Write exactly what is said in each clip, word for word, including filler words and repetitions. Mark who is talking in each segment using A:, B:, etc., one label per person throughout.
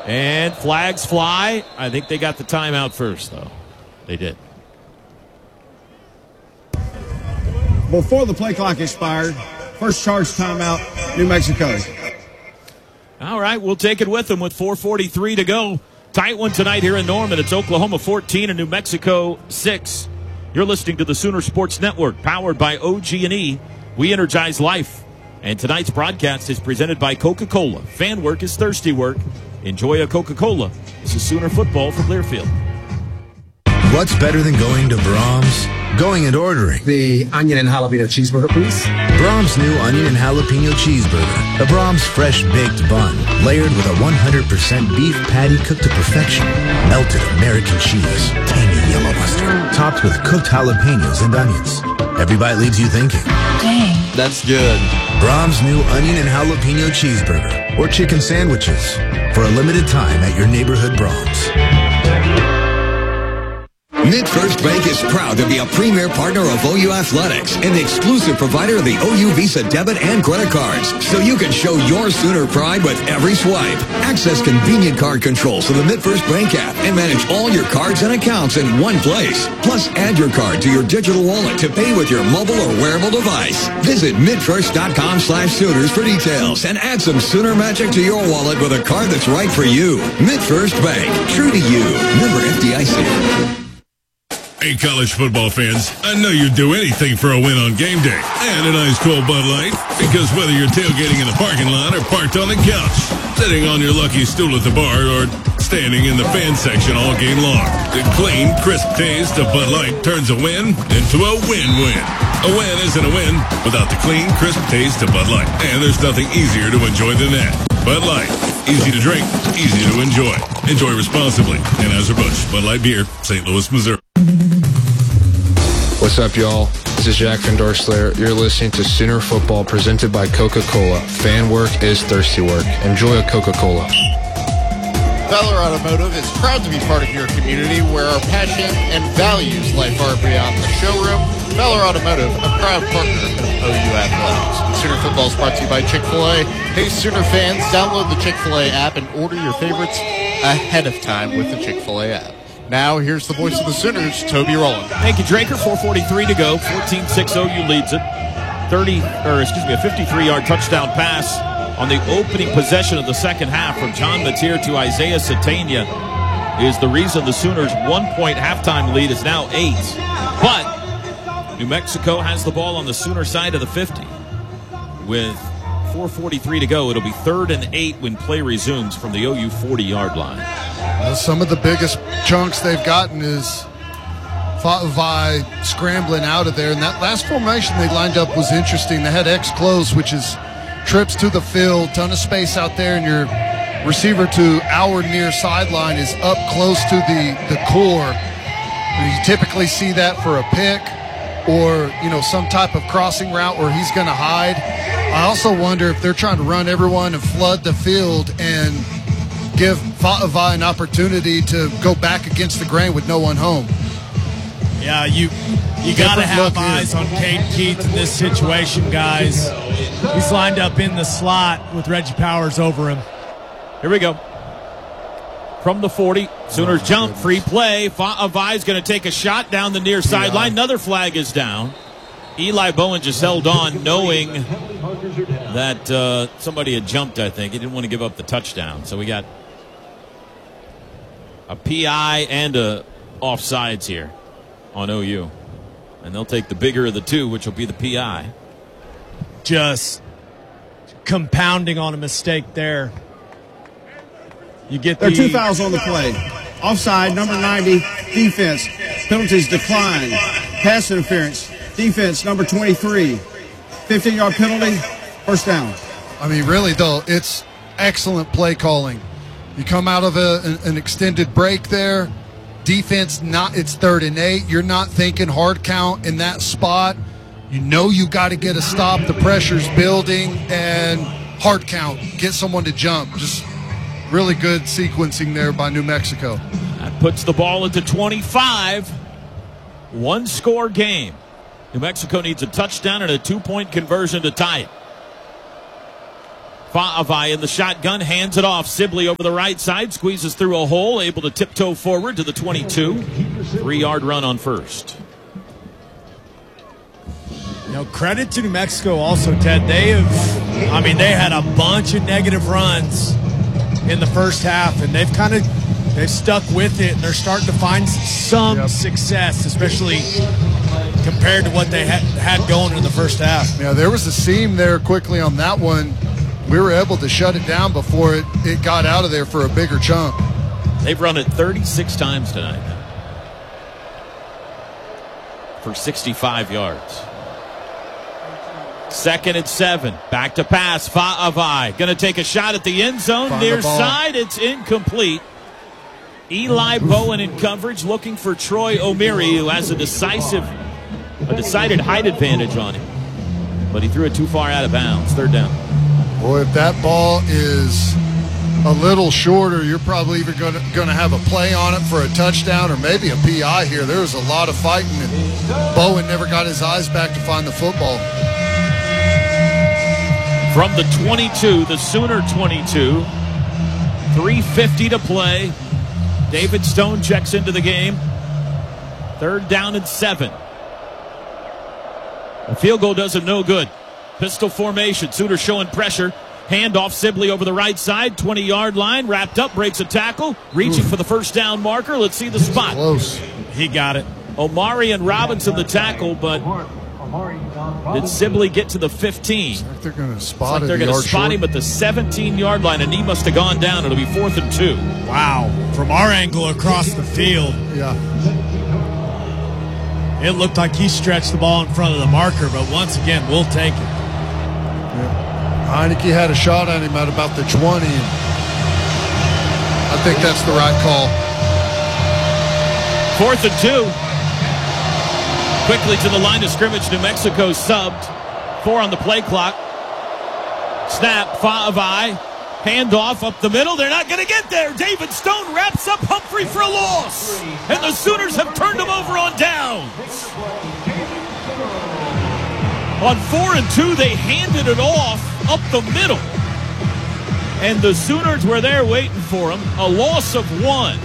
A: And flags fly. I think they got the timeout first, though. They did.
B: Before the play clock expired, first charge timeout, New Mexico.
A: All right, we'll take it with them with four forty-three to go. Tight one tonight here in Norman. It's Oklahoma fourteen and New Mexico six. You're listening to the Sooner Sports Network, powered by O G and E. We energize life. And tonight's broadcast is presented by Coca-Cola. Fan work is thirsty work. Enjoy a Coca-Cola. This is Sooner football from Learfield.
C: What's better than going to Brahms? Going and ordering.
D: The onion and jalapeno cheeseburger, please.
C: Brahms' new onion and jalapeno cheeseburger. A Brahms fresh baked bun, layered with a one hundred percent beef patty cooked to perfection. Melted American cheese, tangy yellow mustard, topped with cooked jalapenos and onions. Every bite leaves you thinking,
E: dang,
C: that's good. Brahms' new onion and jalapeno cheeseburger. Or chicken sandwiches. For a limited time at your neighborhood Brahms.
F: MidFirst Bank is proud to be a premier partner of O U Athletics and the exclusive provider of the O U Visa debit and credit cards, so you can show your Sooner pride with every swipe. Access convenient card controls to the MidFirst Bank app and manage all your cards and accounts in one place. Plus, add your card to your digital wallet to pay with your mobile or wearable device. Visit midfirst.com slash Sooners for details and add some Sooner magic to your wallet with a card that's right for you. MidFirst Bank, true to you. Member F D I C.
G: Hey, college football fans, I know you'd do anything for a win on game day and an ice cold Bud Light, because whether you're tailgating in the parking lot or parked on the couch, sitting on your lucky stool at the bar, or standing in the fan section all game long, the clean, crisp taste of Bud Light turns a win into a win-win. A win isn't a win without the clean, crisp taste of Bud Light, and there's nothing easier to enjoy than that. Bud Light, easy to drink, easy to enjoy. Enjoy responsibly. Anheuser-Busch, Bud Light Beer, Saint Louis, Missouri.
H: What's up, y'all? This is Jack Van Dorselaer. You're listening to Sooner Football presented by Coca-Cola. Fan work is thirsty work. Enjoy a Coca-Cola.
I: Valor Automotive is proud to be part of your community, where our passion and values lie far beyond the showroom. Valor Automotive, a proud partner of O U Athletics. Sooner Football is brought to you by Chick-fil-A. Hey, Sooner fans, download the Chick-fil-A app and order your favorites ahead of time with the Chick-fil-A app. Now, here's the voice of the Sooners, Toby Rowland.
A: Thank you, Draker. four forty-three to go. fourteen six O U leads it. thirty, or excuse me, a fifty-three-yard touchdown pass on the opening possession of the second half from John Mateer to Isaiah Satania is the reason the Sooners' one-point halftime lead is now eight. But New Mexico has the ball on the Sooner side of the fifty. With four forty-three to go, it'll be third and eight when play resumes from the O U forty-yard line.
J: Well, some of the biggest chunks they've gotten is Fatavai scrambling out of there. And that last formation they lined up was interesting. They had X close, which is trips to the field, ton of space out there, and your receiver to our near sideline is up close to the, the core. You typically see that for a pick or, you know, some type of crossing route where he's going to hide. I also wonder if they're trying to run everyone and flood the field and give Fatavai an opportunity to go back against the grain with no one home.
K: Yeah, you you got to have eyes on Caden Keith in this situation, guys. He's lined up in the slot with Reggie Powers over him.
A: Here we go. From the forty, Sooners jump, free play. Fatavai's going to take a shot down the near sideline. Another flag is down. Eli Bowen just held on, knowing that uh, somebody had jumped, I think. He didn't want to give up the touchdown. So we got a P I and a offsides here on O U. And they'll take the bigger of the two, which will be the P I.
K: Just compounding on a mistake there. You get
B: there are
K: the
B: two fouls on the play. Offside, number ninety, defense. Penalties decline. Pass interference. Defense, number twenty-three. fifteen-yard penalty, first down.
J: I mean, really, though, it's excellent play calling. You come out of a, an, an extended break there. Defense, not it's third and eight. You're not thinking hard count in that spot. You know you got to get a stop. The pressure's building, and hard count. Get someone to jump. Just really good sequencing there by New Mexico.
A: That puts the ball into twenty-five. One-score game. New Mexico needs a touchdown and a two-point conversion to tie it. Fa'avai in the shotgun, hands it off. Sibley over the right side, squeezes through a hole, able to tiptoe forward to the twenty-two. Three-yard run on first.
K: You know, credit to New Mexico also, Ted. They have, I mean, they had a bunch of negative runs in the first half, and they've kind of they've stuck with it, and they're starting to find some yep. success, especially compared to what they had, had going in the first half.
J: Yeah, there was a seam there quickly on that one. We were able to shut it down before it, it got out of there for a bigger chunk.
A: They've run it thirty-six times tonight for sixty-five yards. Second and seven. Back to pass. Fa'avai going to take a shot at the end zone.
J: Find
A: Near
J: the ball.
A: side. It's incomplete. Eli Bowen in coverage looking for Troy O'Meary, who has a decisive, a decided height advantage on him. But he threw it too far out of bounds. Third down.
J: Boy, if that ball is a little shorter, you're probably either going to going to have a play on it for a touchdown or maybe a P I here. There was a lot of fighting, and Bowen never got his eyes back to find the football.
A: From the twenty-two, the Sooner twenty-two, three fifty to play. David Stone checks into the game. Third down and seven. A field goal does him no good. Pistol formation. Sooner showing pressure. Handoff Sibley over the right side. twenty-yard line. Wrapped up. Breaks a tackle. Reaching Oof. for the first down marker. Let's see the spot.
J: Close.
K: He got it.
A: Omari and Robinson the tackle, but did Sibley get to the fifteen?
J: It's like they're going to spot,
A: like they're
J: going to
A: spot him at the seventeen-yard line, and he must have gone down. It'll be fourth and two.
K: Wow. From our angle across the field.
J: Yeah.
K: It looked like he stretched the ball in front of the marker, but once again, we'll take it.
J: Yeah. Heineke had a shot at him at about the twenty. And I think that's the right call.
A: Fourth and two. Quickly to the line of scrimmage. New Mexico subbed. Four on the play clock. Snap. Fa'avai. Handoff up the middle. They're not going to get there. David Stone wraps up Humphrey for a loss. And the Sooners have turned him over on downs. On four and two, they handed it off up the middle. And the Sooners were there waiting for him. A loss of one.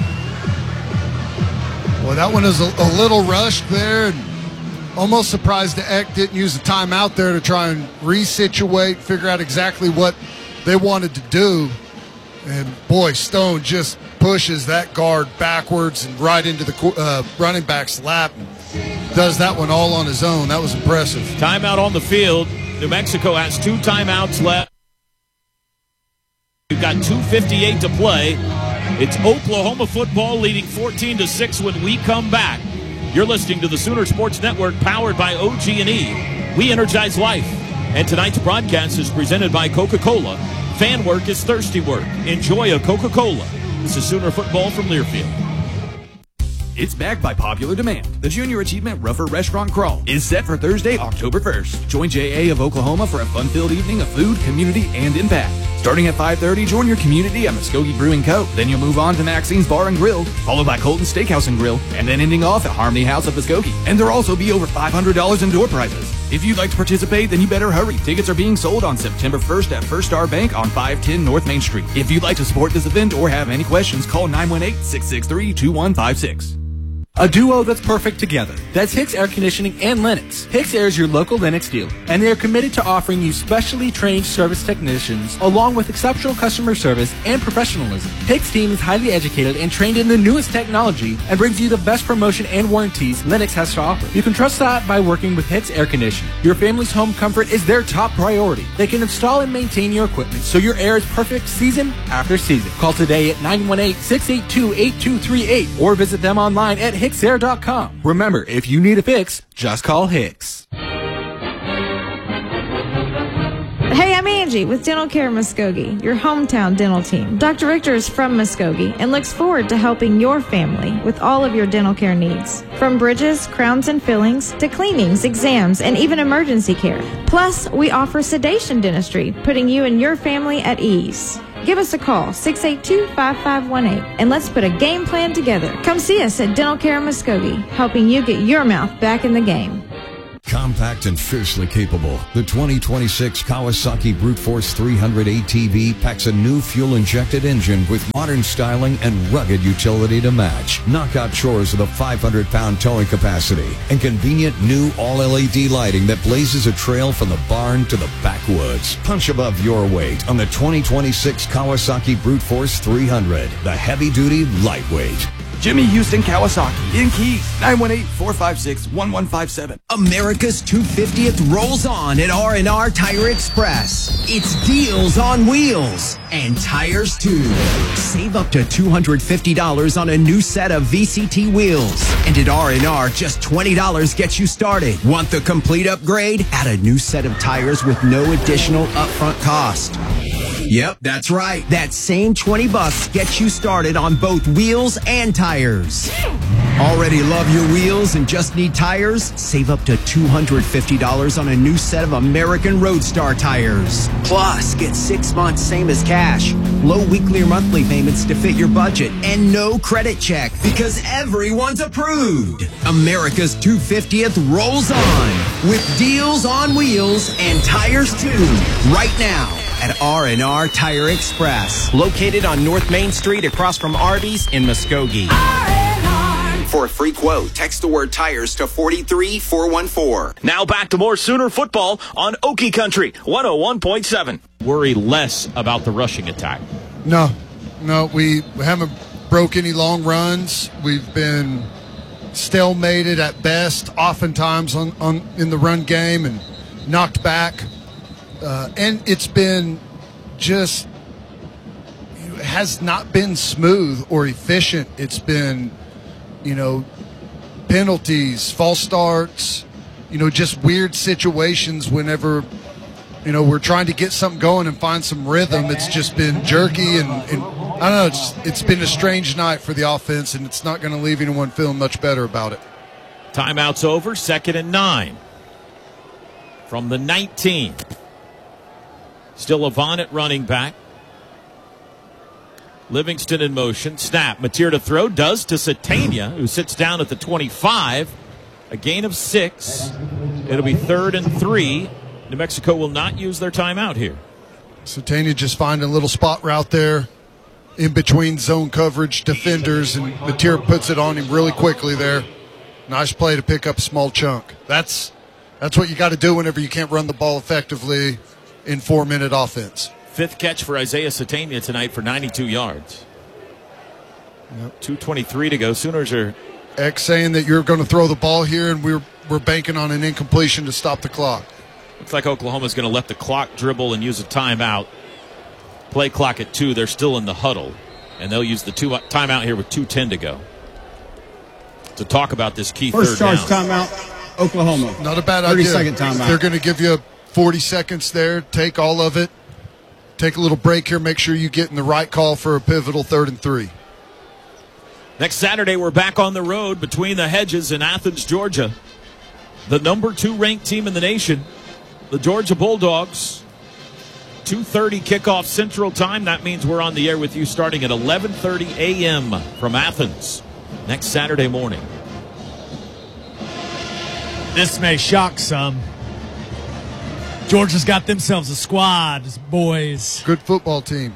J: Well, that one is a, a little rushed there. And almost surprised the Eck didn't use a timeout there to try and resituate, figure out exactly what they wanted to do. And boy, Stone just pushes that guard backwards and right into the uh, running back's lap and does that one all on his own. That was impressive.
A: Timeout on the field. New Mexico has two timeouts left. We've got two fifty-eight to play. It's Oklahoma football leading fourteen to six when we come back. You're listening to the Sooner Sports Network, powered by O G and E. We energize life. And tonight's broadcast is presented by Coca-Cola. Fan work is thirsty work. Enjoy a Coca-Cola. This is Sooner football from Learfield.
E: It's back by popular demand. The Junior Achievement Rougher Restaurant Crawl is set for Thursday, October first. Join J A of Oklahoma for a fun-filled evening of food, community, and impact. Starting at five thirty, join your community at Muskogee Brewing Co. Then you'll move on to Maxine's Bar and Grill, followed by Colton Steakhouse and Grill, and then ending off at Harmony House of Muskogee. And there'll also be over five hundred dollars in door prizes. If you'd like to participate, then you better hurry. Tickets are being sold on September first at First Star Bank on five ten North Main Street. If you'd like to support this event or have any questions, call nine one eight, six six three, two one five six.
L: A duo that's perfect together. That's Hicks Air Conditioning and Lennox. Hicks Air is your local Lennox dealer, and they are committed to offering you specially trained service technicians along with exceptional customer service and professionalism. Hicks team is highly educated and trained in the newest technology and brings you the best promotion and warranties Lennox has to offer. You can trust that by working with Hicks Air Conditioning. Your family's home comfort is their top priority. They can install and maintain your equipment so your air is perfect season after season. Call today at nine one eight, six eight two, eight two three eight or visit them online at hicks air dot com. Remember, if you need a fix, just call Hicks.
M: Hey, I'm Angie with Dental Care Muskogee, your hometown dental team. Doctor Richter is from Muskogee and looks forward to helping your family with all of your dental care needs. From bridges, crowns and fillings, to cleanings, exams, and even emergency care. Plus, we offer sedation dentistry, putting you and your family at ease. Give us a call, six eight two, five five one eight, and let's put a game plan together. Come see us at Dental Care Muskogee, helping you get your mouth back in the game.
F: Compact and fiercely capable, the twenty twenty-six Kawasaki Brute Force three hundred A T V packs a new fuel-injected engine with modern styling and rugged utility to match. Knock out chores with a five hundred pound towing capacity and convenient new all-L E D lighting that blazes a trail from the barn to the backwoods. Punch above your weight on the twenty twenty-six Kawasaki Brute Force three hundred, the heavy-duty lightweight.
N: Jimmy Houston Kawasaki in Keys, nine one eight, four five six, one one five seven.
O: America's two hundred fiftieth rolls on at R and R Tire Express. It's deals on wheels and tires too. Save up to two hundred fifty dollars on a new set of V C T wheels. And at R and R, just twenty dollars gets you started. Want the complete upgrade? Add a new set of tires with no additional upfront cost. Yep, that's right. That same twenty bucks gets you started on both wheels and tires. Already love your wheels and just need tires? Save up to two hundred fifty dollars on a new set of American Roadstar tires. Plus, get six months same as cash. Low weekly or monthly payments to fit your budget. And no credit check because everyone's approved. America's two hundred fiftieth rolls on with deals on wheels and tires too. Right now at R and R Tire Express, located on North Main Street across from Arby's in Muskogee. For a free quote, text the word tires to four three four one four.
A: Now back to more Sooner football on Okie Country, one oh one point seven. Worry less about the rushing attack.
J: No, no, we haven't broke any long runs. We've been stalemated at best, oftentimes on, on in the run game and knocked back. Uh, and it's been just, it has not been smooth or efficient. It's been, you know, penalties, false starts, you know, just weird situations whenever, you know, we're trying to get something going and find some rhythm. It's just been jerky and, and I don't know, it's, it's been a strange night for the offense, and it's not going to leave anyone feeling much better about it.
A: Timeout's over, second and nine. From the nineteen. Still Avant at running back. Livingston in motion. Snap. Mateer to throw. Does to Satania, who sits down at the twenty-five. A gain of six. It'll be third and three. New Mexico will not use their timeout here.
J: Satania just finding a little spot route there in between zone coverage defenders, and Mateer puts it on him really quickly there. Nice play to pick up a small chunk. That's, that's what you got to do whenever you can't run the ball effectively in four-minute offense.
A: Fifth catch for Isaiah Satania tonight for ninety-two yards. Yep. two twenty-three to go. Sooners are...
J: X saying that you're going to throw the ball here, and we're, we're banking on an incompletion to stop the clock.
A: Looks like Oklahoma's going to let the clock dribble and use a timeout. Play clock at two. They're still in the huddle, and they'll use the two timeout here with two ten to go. To talk about this key
B: First
A: third
B: charge
A: down.
B: timeout, Oklahoma.
J: Not a bad
B: thirty
J: idea.
B: second timeout.
J: They're going to give you forty seconds there. Take all of it. Take a little break here. Make sure you get in the right call for a pivotal third and three.
A: Next Saturday, we're back on the road between the hedges in Athens, Georgia. The number two ranked team in the nation, the Georgia Bulldogs. two thirty kickoff Central Time. That means we're on the air with you starting at eleven thirty a.m. from Athens next Saturday morning.
K: This may shock some. Georgia's got themselves a squad, boys.
J: Good football team.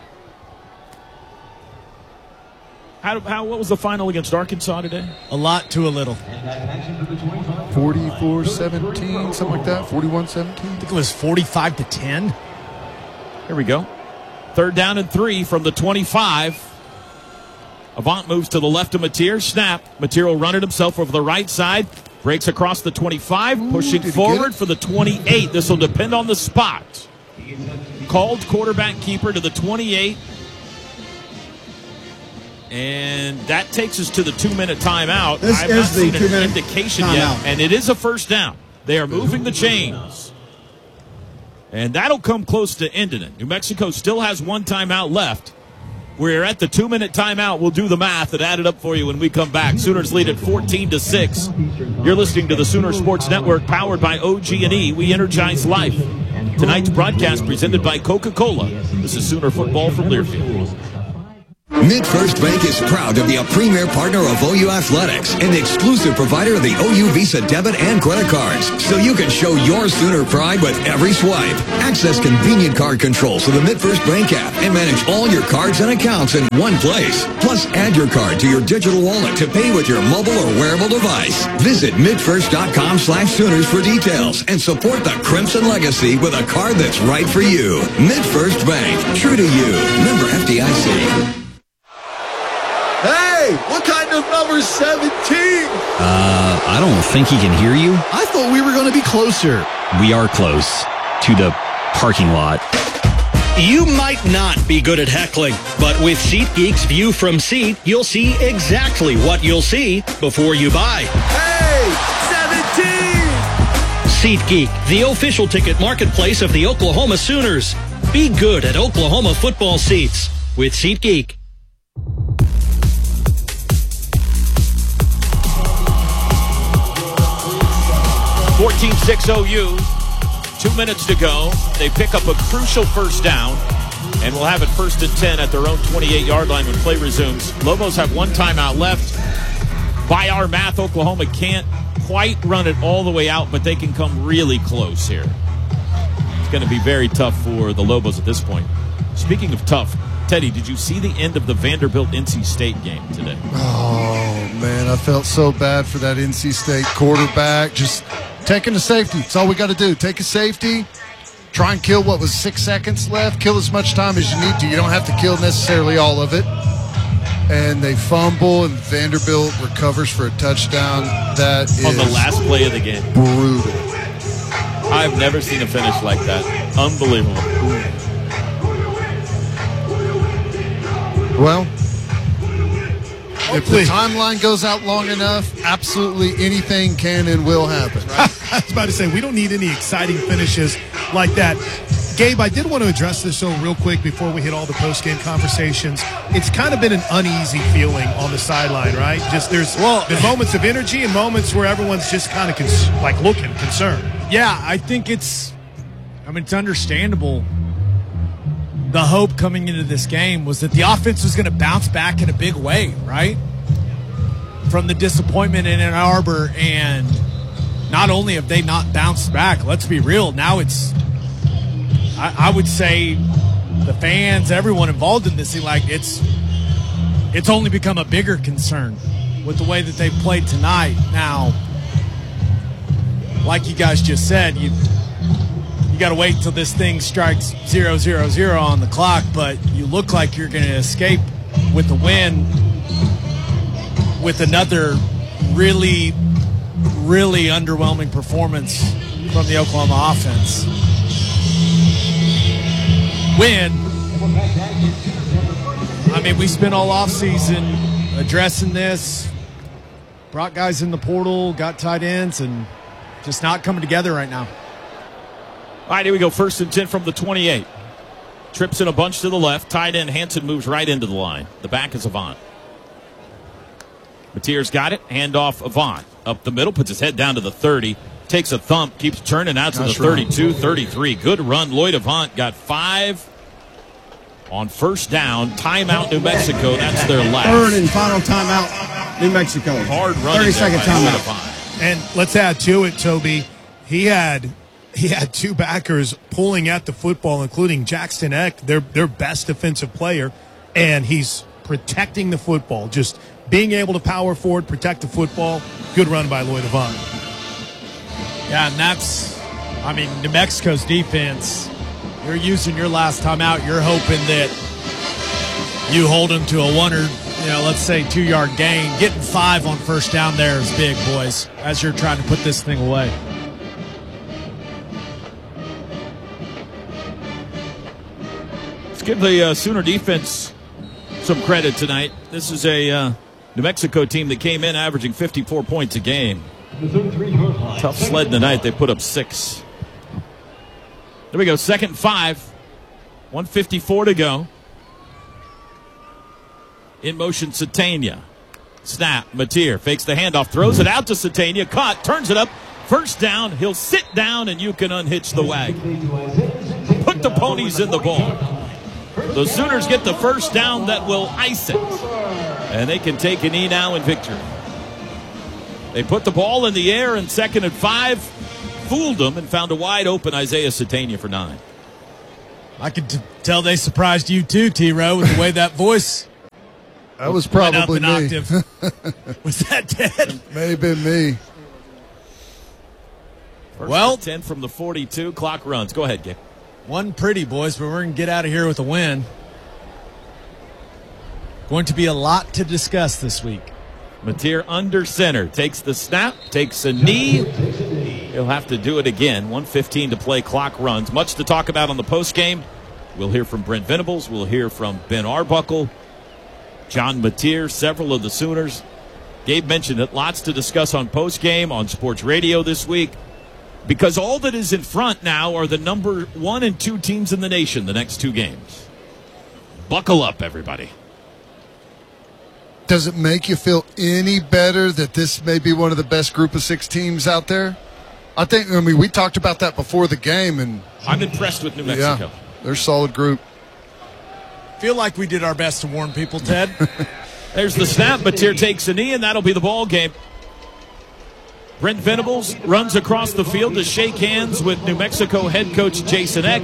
A: How, how what was the final against Arkansas today?
K: A lot to a little.
J: forty-four seventeen, something like that. forty-one seventeen.
K: I think it was forty-five to ten.
A: Here we go. Third down and three from the twenty-five. Avant moves to the left of Mateer. Snap. Mateer will run it himself over the right side. Breaks across the twenty-five, Ooh, pushing forward for the twenty-eight. This will depend on the spot. Called quarterback keeper to the twenty-eight. And that takes us to the two-minute timeout.
B: This
A: I've
B: is
A: not
B: the
A: seen an
B: two-minute
A: indication
B: timeout.
A: yet, and it is a first down. They are moving the chains. And that'll come close to ending it. New Mexico still has one timeout left. We're at the two-minute timeout. We'll do the math and add it up for you when we come back. Sooners lead at fourteen to six. You're listening to the Sooner Sports Network, powered by O G and E. We energize life. Tonight's broadcast presented by Coca-Cola. This is Sooner football from Learfield.
F: MidFirst Bank is proud to be a premier partner of O U Athletics and the exclusive provider of the O U Visa debit and credit cards, so you can show your Sooner pride with every swipe. Access convenient card controls with the MidFirst Bank app and manage all your cards and accounts in one place. Plus, add your card to your digital wallet to pay with your mobile or wearable device. Visit midfirst.com slash Sooners for details and support the Crimson legacy with a card that's right for you. MidFirst Bank, true to you. Member F D I C.
P: Hey, what kind of number seventeen?
Q: Uh, I don't think he can hear you.
P: I thought we were going to be closer.
Q: We are close to the parking lot.
R: You might not be good at heckling, but with SeatGeek's View from Seat, you'll see exactly what you'll see before you buy.
P: Hey, seventeen!
R: SeatGeek, the official ticket marketplace of the Oklahoma Sooners. Be good at Oklahoma football seats with SeatGeek.
A: fourteen six O U. Two minutes to go. They pick up a crucial first down, and we'll have it first and ten at their own twenty-eight-yard line when play resumes. Lobos have one timeout left. By our math, Oklahoma can't quite run it all the way out, but they can come really close here. It's going to be very tough for the Lobos at this point. Speaking of tough, Teddy, did you see the end of the Vanderbilt-N C State game today?
J: Oh, man, I felt so bad for that N C State quarterback. Just taking a safety. That's all we got to do. Take a safety. Try and kill what was six seconds left. Kill as much time as you need to. You don't have to kill necessarily all of it. And they fumble, and Vanderbilt recovers for a touchdown. That is
A: on the last play of the game.
J: Brutal.
A: I've never seen a finish like that. Unbelievable.
J: Well, if the timeline goes out long enough, absolutely anything can and will happen. Right?
S: I was about to say, we don't need any exciting finishes like that. Gabe, I did want to address this show real quick before we hit all the post-game conversations. It's kind of been an uneasy feeling on the sideline, right? Just there's well, been moments of energy and moments where everyone's just kind of cons- like looking concerned.
K: Yeah, I think it's, I mean, it's understandable. The hope coming into this game was that the offense was going to bounce back in a big way, right? From the disappointment in Ann Arbor, and not only have they not bounced back, let's be real, now it's, I, I would say the fans, everyone involved in this, like it's, it's only become a bigger concern with the way that they played tonight. Now, like you guys just said, you You got to wait until this thing strikes zero, zero, zero on the clock, but you look like you're going to escape with the win with another really, really underwhelming performance from the Oklahoma offense. Win. I mean, we spent all offseason addressing this, brought guys in the portal, got tight ends, and just not coming together right now.
A: All right, here we go. First and ten from the twenty-eight. Trips in a bunch to the left. Tight end Hansen moves right into the line. The back is Avant. Mateer's got it. Hand off Avant. Up the middle, puts his head down to the thirty. Takes a thump, keeps turning out to nice the thirty-two, thirty-three. Good run. Lloyd Avant got five on first down. Timeout, New Mexico. That's their last.
B: Third and final timeout, New Mexico.
A: Hard running.
B: thirty-second timeout.
S: And let's add to it, Toby. He had... He had two backers pulling at the football, including Jackson Eck, their their best defensive player, and he's protecting the football, just being able to power forward, protect the football. Good run by Lloyd Avant.
K: Yeah, and that's, I mean, New Mexico's defense, you're using your last time out, you're hoping that you hold them to a one or, you know, let's say two-yard gain. Getting five on first down there is big, boys, as you're trying to put this thing away.
A: Give the uh, Sooner defense some credit tonight. This is a uh, New Mexico team that came in averaging fifty-four points a game. Tough sled tonight. They put up six. There we go. Second and five. one fifty-four to go. In motion, Satania. Snap. Mateer fakes the handoff. Throws it out to Satania. Caught. Turns it up. First down. He'll sit down and you can unhitch the wagon. Put the ponies in the ball. The Sooners get the first down that will ice it. And they can take a knee now in victory. They put the ball in the air in second and five, fooled them, and found a wide open Isaiah Satania for nine.
K: I could t- tell they surprised you too, T-Row, with the way that voice.
J: That was probably me.
K: Was that Ted?
J: May have been me.
A: First
K: well,
A: ten from the forty-two. Clock runs. Go ahead, Gabe.
K: One pretty, boys, but we're going to get out of here with a win. Going to be a lot to discuss this week.
A: Mateer under center. Takes the snap. Takes a knee. He'll have to do it again. one fifteen to play. Clock runs. Much to talk about on the postgame. We'll hear from Brent Venables. We'll hear from Ben Arbuckle, John Mateer, several of the Sooners. Gabe mentioned it. Lots to discuss on postgame, on sports radio this week. Because all that is in front now are the number one and two teams in the nation the next two games. Buckle up, everybody.
J: Does it make you feel any better that this may be one of the best group of six teams out there? I think, I mean, we talked about that before the game. and
A: I'm impressed with New Mexico.
J: Yeah, they're a solid group.
K: Feel like we did our best to warn people, Ted.
A: There's the snap. Mateer takes a knee, and that'll be the ball game. Brent Venables runs across the field to shake hands with New Mexico head coach Jason Eck.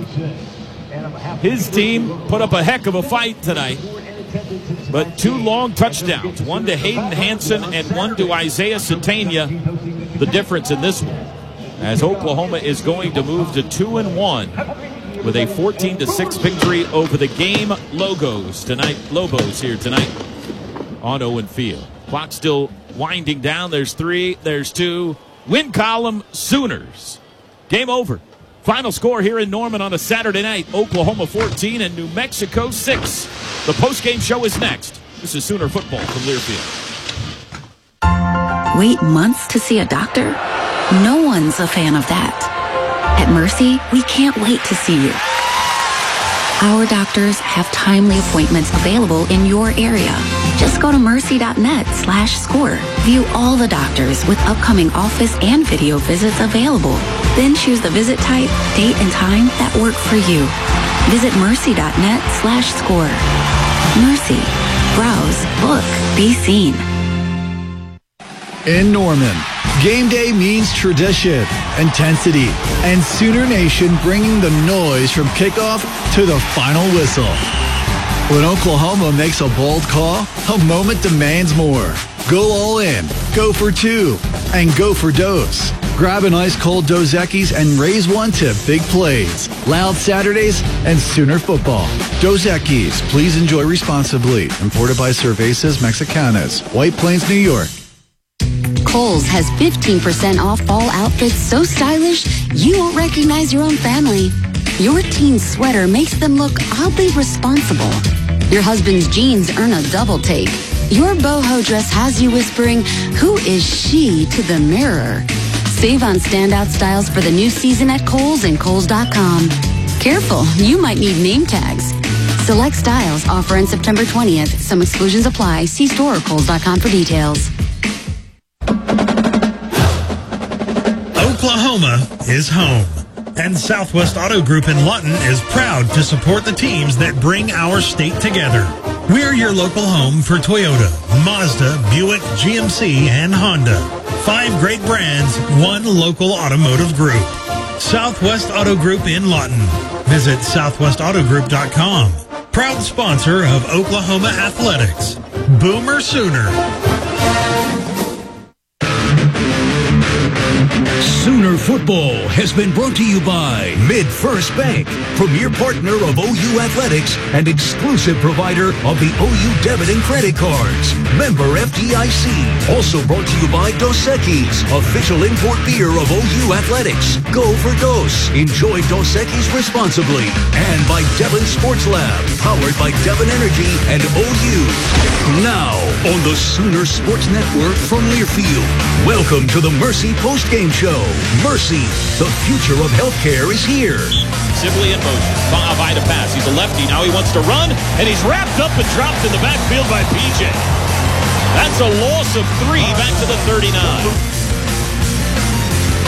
A: His team put up a heck of a fight tonight, but two long touchdowns, one to Hayden Hansen and one to Isaiah Satania. The difference in this one, as Oklahoma is going to move to two and one with a fourteen to six victory over the game Logos tonight. Lobos here tonight on Owen Field. Clock still winding down. There's three. There's two. Win column Sooners. Game over. Final score here in Norman on a Saturday night. Oklahoma fourteen and New Mexico six. The postgame show is next. This is Sooner football from Learfield.
T: Wait months to see a doctor? No one's a fan of that. At Mercy, we can't wait to see you. Our doctors have timely appointments available in your area. Just go to mercy.net slash score. View all the doctors with upcoming office and video visits available. Then choose the visit type, date, and time that work for you. Visit mercy.net slash score. Mercy. Browse, book, be seen.
U: In Norman, game day means tradition, intensity, and Sooner Nation bringing the noise from kickoff to the final whistle. When Oklahoma makes a bold call, a moment demands more. Go all in, go for two, and go for Dos. Grab an ice-cold Dos Equis and raise one to big plays. Loud Saturdays and Sooner football. Dos Equis, please enjoy responsibly. Imported by Cervezas Mexicanas, White Plains, New York.
V: Kohl's has fifteen percent off fall outfits so stylish you won't recognize your own family. Your teen's sweater makes them look oddly responsible. Your husband's jeans earn a double take. Your boho dress has you whispering, "Who is she?" to the mirror. Save on standout styles for the new season at Kohl's and Kohl's dot com. Careful, you might need name tags. Select styles offer on September twentieth. Some exclusions apply. See store or Kohl's dot com for details.
W: Oklahoma is home, and Southwest Auto Group in Lawton is proud to support the teams that bring our state together. We're your local home for Toyota, Mazda, Buick, G M C, and Honda. Five great brands, one local automotive group. Southwest Auto Group in Lawton. Visit southwest auto group dot com. Proud sponsor of Oklahoma Athletics. Boomer Sooner.
X: Sooner football has been brought to you by MidFirst Bank, premier partner of O U Athletics and exclusive provider of the O U debit and credit cards. Member F D I C. Also brought to you by Dos Equis, official import beer of O U Athletics. Go for Dos. Enjoy Dos Equis responsibly. And by Devon Sports Lab, powered by Devon Energy and O U. Now, on the Sooner Sports Network from Learfield, welcome to the Mercy Postgame Show. Mercy, the future of healthcare is here.
A: Sibley in motion. Vaavai to pass. He's a lefty. Now he wants to run, and he's wrapped up and dropped in the backfield by P J. That's a loss of three back to the thirty-nine.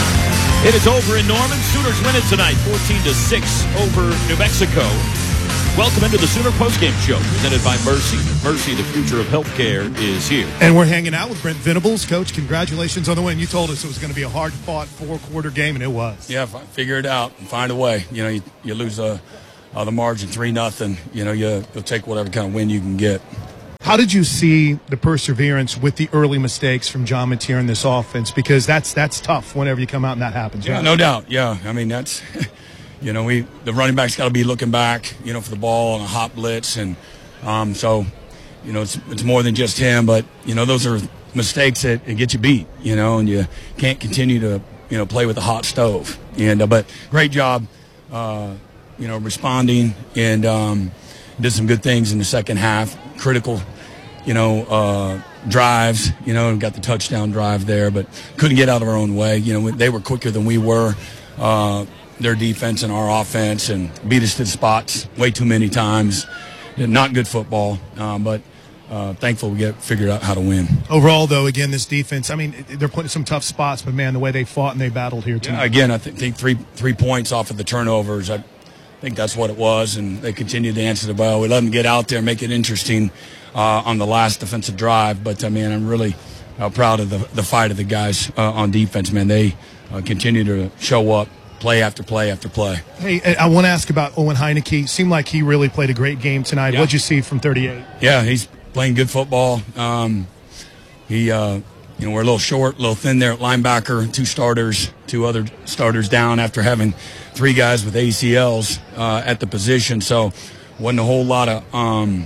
A: It is over in Norman. Sooners win it tonight, fourteen to six over New Mexico. Welcome into the Sooner Postgame Show, presented by Mercy. Mercy, the future of healthcare, is here.
S: And we're hanging out with Brent Venables. Coach, congratulations on the win. You told us it was going to be a hard-fought four-quarter game, and it was.
C: Yeah, figure it out and find a way. You know, you, you lose uh, uh, the margin three nothing. You know, you, you'll take whatever kind of win you can get.
S: How did you see the perseverance with the early mistakes from John Mateer in this offense? Because that's that's tough whenever you come out and that happens.
C: Yeah,
S: right?
C: no doubt. Yeah, I mean, that's – you know, we the running back's got to be looking back, you know, for the ball on a hot blitz. And um, so, you know, it's, it's more than just him. But, you know, those are mistakes that, that get you beat, you know, and you can't continue to, you know, play with a hot stove. And uh, but great job, uh, you know, responding and um, did some good things in the second half. Critical, you know, uh, drives, you know, got the touchdown drive there, but couldn't get out of our own way. You know, they were quicker than we were. Uh, their defense and our offense, and beat us to the spots way too many times. Not good football, um, but uh, thankful we get figured out how to win.
S: Overall, though, again, this defense, I mean, they're putting some tough spots, but, man, the way they fought and they battled here tonight.
C: Yeah, again, I th- think three three points off of the turnovers. I think that's what it was, and they continued to answer the bell. We let them get out there and make it interesting uh, on the last defensive drive, but, I mean, I'm really uh, proud of the, the fight of the guys uh, on defense, man. They uh, continue to show up. Play after play after play.
S: Hey, I want to ask about Owen Heineke. Seemed like he really played a great game tonight. Yeah. What'd you see from thirty-eight?
C: Yeah, he's playing good football. Um, he, uh, you know, we're a little short, a little thin there at linebacker. Two starters, two other starters down after having three guys with A C Ls uh, at the position. So wasn't a whole lot of um,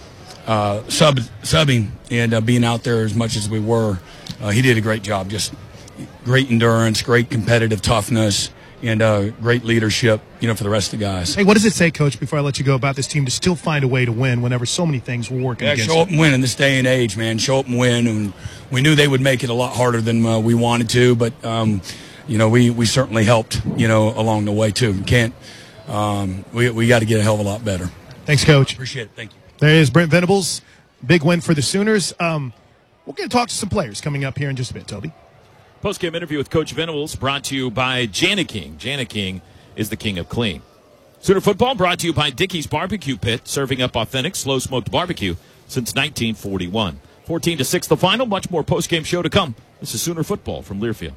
C: uh, sub subbing and uh, being out there as much as we were. Uh, he did a great job. Just great endurance, great competitive toughness. And uh, great leadership, you know, for the rest of the guys.
S: Hey, what does it say, Coach, before I let you go, about this team to still find a way to win whenever so many things were working
C: yeah,
S: against
C: show up
S: them?
C: and win in this day and age, man. Show up and win. And we knew they would make it a lot harder than uh, we wanted to, but, um, you know, we, we certainly helped, you know, along the way, too. We can't um, – we, we got to get a hell of a lot better.
S: Thanks, Coach.
C: Appreciate it. Thank you.
S: There is Brent Venables. Big win for the Sooners. Um, we're going to talk to some players coming up here in just a bit, Toby.
A: Post-game interview with Coach Venables brought to you by Jani-King. Jani-King is the king of clean. Sooner football brought to you by Dickey's Barbecue Pit, serving up authentic slow-smoked barbecue since nineteen forty-one. fourteen to six the final. Much more post-game show to come. This is Sooner football from Learfield.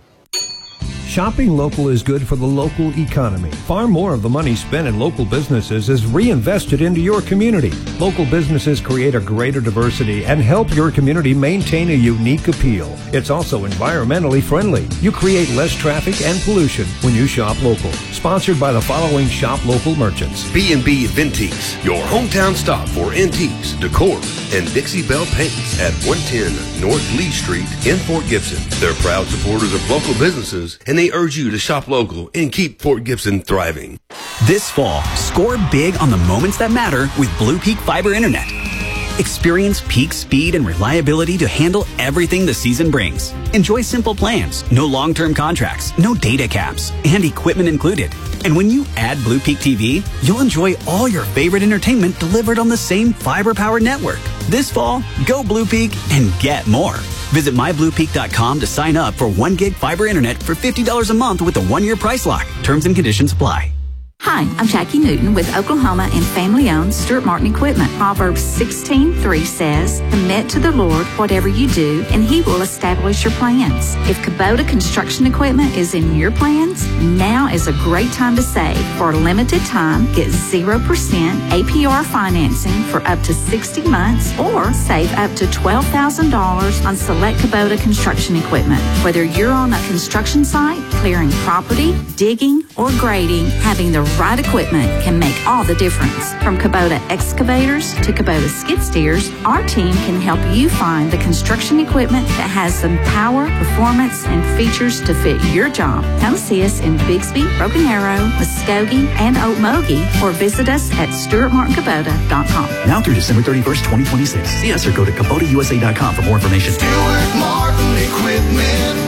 D: Shopping local is good for the local economy. Far more of the money spent in local businesses is reinvested into your community. Local businesses create a greater diversity and help your community maintain a unique appeal. It's also environmentally friendly. You create less traffic and pollution when you shop local. Sponsored by the following shop local merchants.
G: B and B Vintiques, your hometown stop for antiques, decor, and Dixie Belle paints at one ten North Lee Street in Fort Gibson. They're proud supporters of local businesses, and they urge you to shop local and keep Fort Gibson thriving.
H: This fall, score big on the moments that matter with Blue Peak Fiber Internet. Experience peak speed and reliability to handle everything the season brings. Enjoy simple plans, no long-term contracts, no data caps, and equipment included. And when you add Blue Peak T V, you'll enjoy all your favorite entertainment delivered on the same fiber-powered network. This fall, go Blue Peak and get more. Visit my blue peak dot com to sign up for one gig fiber internet for fifty dollars a month with a one-year price lock. Terms and conditions apply.
Y: Hi, I'm Jackie Newton with Oklahoma and family-owned Stuart Martin Equipment. Proverbs sixteen three says, commit to the Lord whatever you do, and He will establish your plans. If Kubota Construction Equipment is in your plans, now is a great time to save. For a limited time, get zero percent A P R financing for up to sixty months, or save up to twelve thousand dollars on select Kubota Construction Equipment. Whether you're on a construction site, clearing property, digging, or grading, having the right equipment can make all the difference. From Kubota excavators to Kubota skid steers, our team can help you find the construction equipment that has some power, performance, and features to fit your job. Come see us in Bixby, Broken Arrow, Muskogee, and Okmulgee, or visit us at stuart martin kubota dot com.
H: Now through December thirty-first, twenty twenty-six. See us or go to kubota u s a dot com for more information.
P: Stuart Martin Equipment.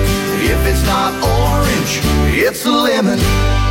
P: If it's not orange, it's a lemon.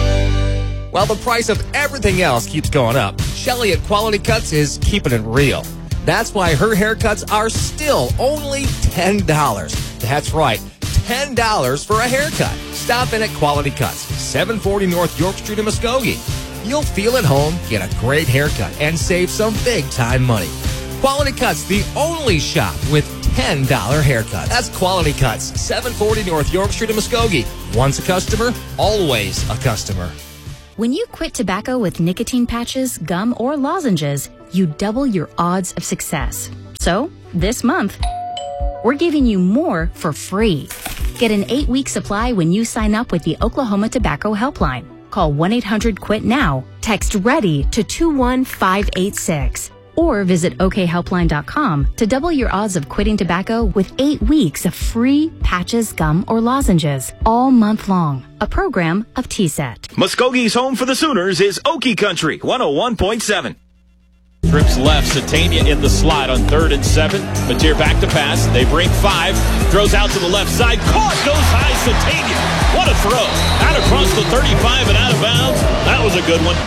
Z: While the price of everything else keeps going up, Shelly at Quality Cuts is keeping it real. That's why her haircuts are still only ten dollars. That's right, ten dollars for a haircut. Stop in at Quality Cuts, seven forty North York Street in Muskogee. You'll feel at home, get a great haircut, and save some big-time money. Quality Cuts, the only shop with ten dollar haircuts. That's Quality Cuts, seven forty North York Street in Muskogee. Once a customer, always a customer.
E: When you quit tobacco with nicotine patches, gum, or lozenges, you double your odds of success. So, this month, we're giving you more for free. Get an eight-week supply when you sign up with the Oklahoma Tobacco Helpline. Call one eight hundred quit now, text READY to two one five eight six, or visit O K helpline dot com to double your odds of quitting tobacco with eight weeks of free patches, gum, or lozenges all month long. A program of T S E T.
I: Muskogee's home for the Sooners is Okie Country, one oh one point seven.
A: Trips left, Satania in the slot on third and seven. Mateer back to pass. They bring five. Throws out to the left side. Caught, goes high, Satania. What a throw. Out across the thirty-five and out of bounds. That was a good one.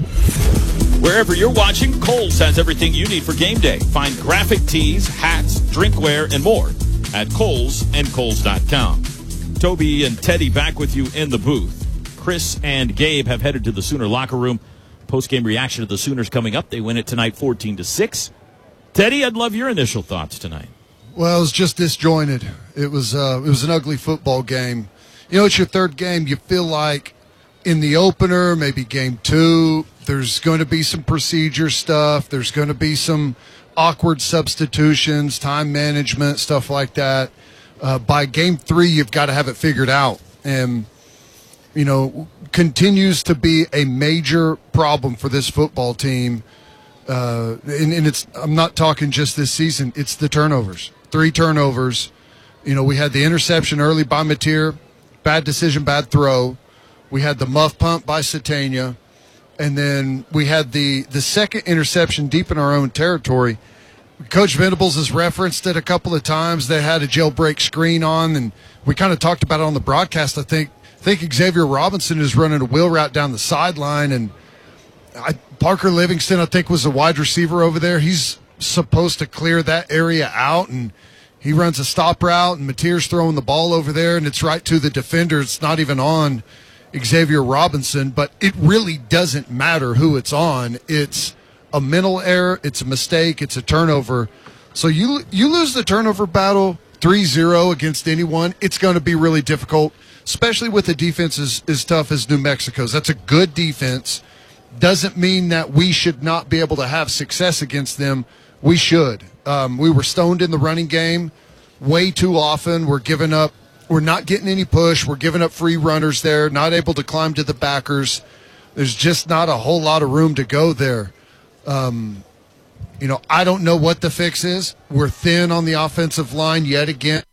A: Wherever you're watching, Kohl's has everything you need for game day. Find graphic tees, hats, drinkware, and more at Kohl's and Kohl's dot com. Toby and Teddy back with you in the booth. Chris and Gabe have headed to the Sooner locker room. Post-game reaction to the Sooners coming up. They win it tonight fourteen to six. Teddy, I'd love your initial thoughts tonight.
J: Well, it was just disjointed. It was uh, it was an ugly football game. You know, it's your third game. You feel like in the opener, maybe game two, there's going to be some procedure stuff. There's going to be some awkward substitutions, time management, stuff like that. Uh, by game three, you've got to have it figured out. And, you know, continues to be a major problem for this football team. Uh, and, and it's I'm not talking just this season. It's the turnovers. Three turnovers. You know, we had the interception early by Mateer. Bad decision, bad throw. We had the muff punt by Satania. And then we had the, the second interception deep in our own territory. Coach Venables has referenced it a couple of times. They had a jailbreak screen on, and we kind of talked about it on the broadcast. I think I think Xavier Robinson is running a wheel route down the sideline, and I, Parker Livingston, I think, was a wide receiver over there. He's supposed to clear that area out, and he runs a stop route, and Mateer's throwing the ball over there, and it's right to the defender. It's not even on Xavier Robinson, but it really doesn't matter who it's on. It's a mental error, it's a mistake, it's a turnover. So you you lose the turnover battle three zero against anyone, it's going to be really difficult, especially with a defense as, as tough as New Mexico's. That's a good defense. Doesn't mean that we should not be able to have success against them. We should. Um, we were stoned in the running game way too often. We're giving up. We're not getting any push. We're giving up free runners there, not able to climb to the backers. There's just not a whole lot of room to go there. Um, you know, I don't know what the fix is. We're thin on the offensive line yet again.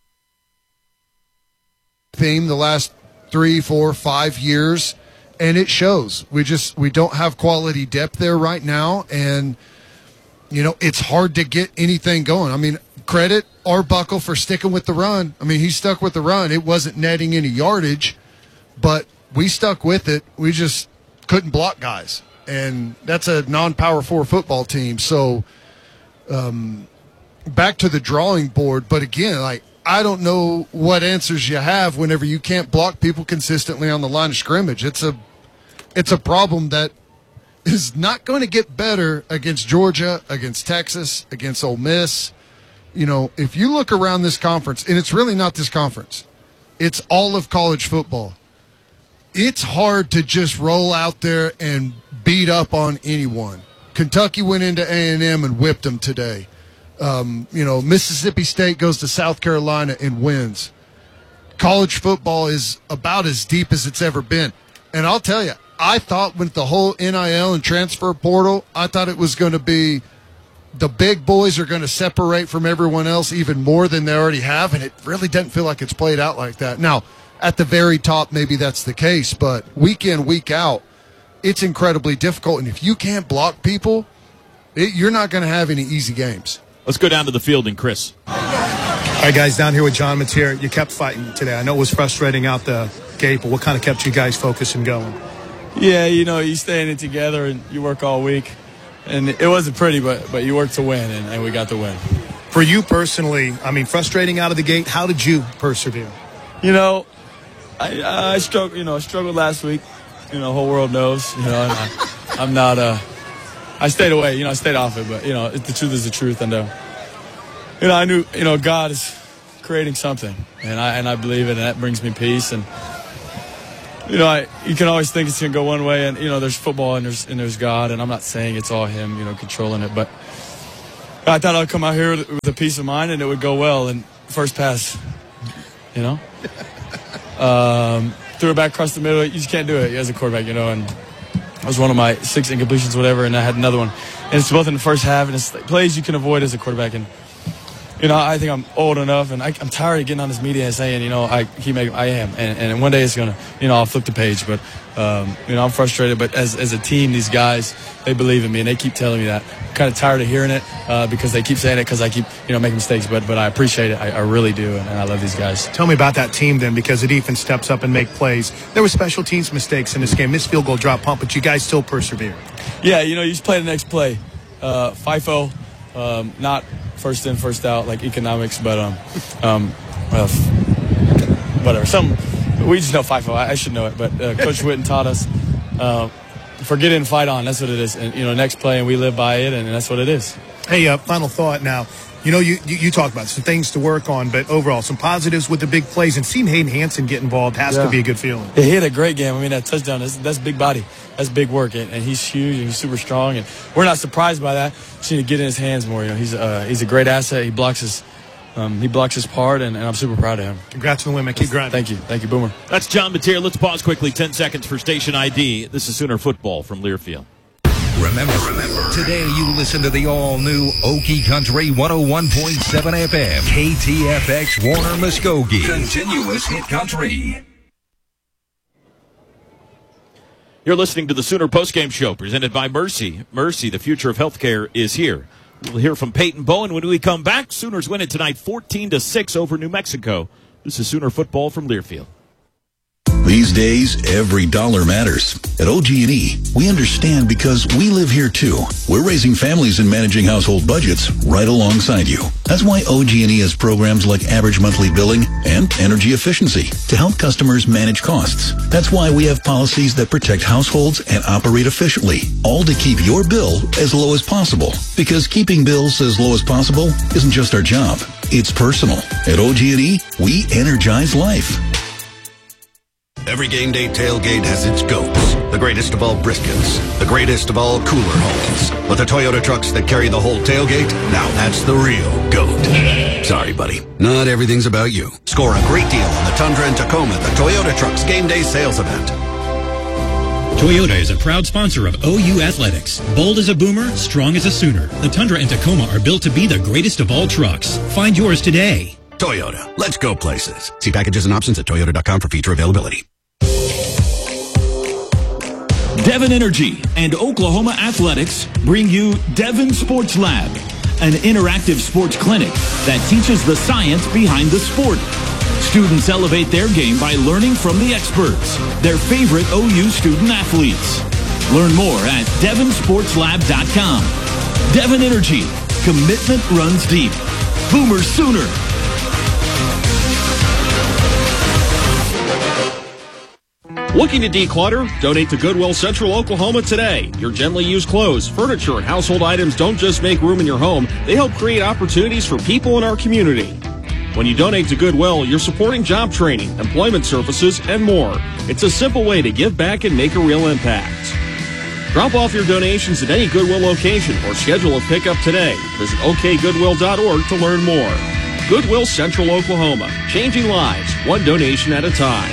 J: Theme the last three, four, five years, and it shows. We just we don't have quality depth there right now, and you know it's hard to get anything going. I mean, credit Arbuckle for sticking with the run. I mean, he stuck with the run. It wasn't netting any yardage, but we stuck with it. We just couldn't block guys. And that's a non-power four football team. So um, back to the drawing board. But again, like I don't know what answers you have whenever you can't block people consistently on the line of scrimmage. It's a it's a problem that is not going to get better against Georgia, against Texas, against Ole Miss. You know, if you look around this conference, and it's really not this conference, it's all of college football. It's hard to just roll out there and beat up on anyone. Kentucky went into A and M and whipped them today. Um, you know, Mississippi State goes to South Carolina and wins. College football is about as deep as it's ever been. And I'll tell you, I thought with the whole N I L and transfer portal, I thought it was going to be the big boys are going to separate from everyone else even more than they already have, and it really doesn't feel like it's played out like that. Now, at the very top, maybe that's the case, but week in, week out, it's incredibly difficult. And if you can't block people, it, you're not going to have any easy games.
A: Let's go down to the field and Chris.
L: All right, guys, down here with John Mateer. You kept fighting today. I know it was frustrating out the gate, but what kind of kept you guys focused and going?
M: Yeah, you know, you stay in it together and you work all week. And it wasn't pretty, but but you worked to win, and, and we got the win.
L: For you personally, I mean, frustrating out of the gate, how did you persevere?
M: You know, I I struggled, you know, I struggled last week. You know, the whole world knows. You know, and I I'm not. Uh, I stayed away. You know, I stayed off it. But you know, the truth is the truth, and uh, you know, I knew. You know, God is creating something, and I and I believe it, and that brings me peace. And you know, I you can always think it's gonna go one way, and you know, there's football and there's and there's God, and I'm not saying it's all Him, you know, controlling it, but I thought I'd come out here with, with a peace of mind, and it would go well. And first pass, you know, um, threw it back across the middle. You just can't do it as a quarterback, you know, and. That was one of my six incompletions, whatever, and I had another one. And it's both in the first half, and it's plays you can avoid as a quarterback. And, you know, I think I'm old enough, and I, I'm tired of getting on this media and saying, you know, I keep making, I am. And, and one day it's going to, you know, I'll flip the page. But, um, you know, I'm frustrated. But as, as a team, these guys, they believe in me, and they keep telling me that. I'm kind of tired of hearing it uh, because they keep saying it because I keep, you know, making mistakes. But but I appreciate it. I, I really do, and, and I love these guys.
S: Tell me about that team then, because the defense steps up and make plays. There were special teams mistakes in this game. Missed field goal, drop punt, but you guys still persevere.
M: Yeah, you know, you just play the next play. Uh, FIFO, um, not first in, first out, like economics, but um, um, well, whatever. Some we just know FIFO. I, I should know it, but uh, Coach Witten taught us uh, forget it and fight on. That's what it is. And you know, next play, and we live by it, and that's what it is.
S: Hey, uh, final thought now. You know, you, you you talk about some things to work on, but overall, some positives with the big plays. And seeing Hayden Hansen get involved has yeah. to be a good feeling.
M: Yeah, he had a great game. I mean, that touchdown, that's, that's big body. That's big work. And, and he's huge, and he's super strong. And we're not surprised by that. Just need to get in his hands more. You know, he's, uh, he's a great asset. He blocks his um, he blocks his part, and, and I'm super proud of him.
S: Congrats on the win, man. Keep grinding.
M: Thank you. Thank you, Boomer.
A: That's John Mateer. Let's pause quickly. ten seconds for station I D. This is Sooner Football from Learfield.
X: Remember, remember, today you listen to the all-new Okie Country one oh one point seven F M, K T F X Warner Muskogee. Continuous hit country.
A: You're listening to the Sooner Postgame Show, presented by Mercy. Mercy, the future of healthcare, is here. We'll hear from Peyton Bowen when we come back. Sooners win it tonight fourteen to six over New Mexico. This is Sooner Football from Learfield.
B: These days, every dollar matters. At O G and E, we understand because we live here too. We're raising families and managing household budgets right alongside you. That's why O G and E has programs like average monthly billing and energy efficiency to help customers manage costs. That's why we have policies that protect households and operate efficiently, all to keep your bill as low as possible. Because keeping bills as low as possible isn't just our job, it's personal. At O G and E, we energize life.
G: Every game day tailgate has its goats. The greatest of all briskets. The greatest of all cooler holes. But the Toyota trucks that carry the whole tailgate, now that's the real goat. Sorry, buddy. Not everything's about you. Score a great deal on the Tundra and Tacoma at the Toyota Trucks Game Day Sales Event.
F: Toyota is a proud sponsor of O U Athletics. Bold as a boomer, strong as a Sooner. The Tundra and Tacoma are built to be the greatest of all trucks. Find yours today.
G: Toyota. Let's go places. See packages and options at toyota dot com for feature availability.
N: Devon Energy and Oklahoma Athletics bring you Devon Sports Lab, an interactive sports clinic that teaches the science behind the sport. Students elevate their game by learning from the experts, their favorite O U student athletes. Learn more at devon sports lab dot com. Devon Energy. Commitment runs deep. Boomer Sooner.
O: Looking to declutter? Donate to Goodwill Central Oklahoma today. Your gently used clothes, furniture, and household items don't just make room in your home, they help create opportunities for people in our community. When you donate to Goodwill, you're supporting job training, employment services, and more. It's a simple way to give back and make a real impact. Drop off your donations at any Goodwill location or schedule a pickup today. Visit o k goodwill dot org to learn more. Goodwill Central Oklahoma, changing lives, one donation at a time.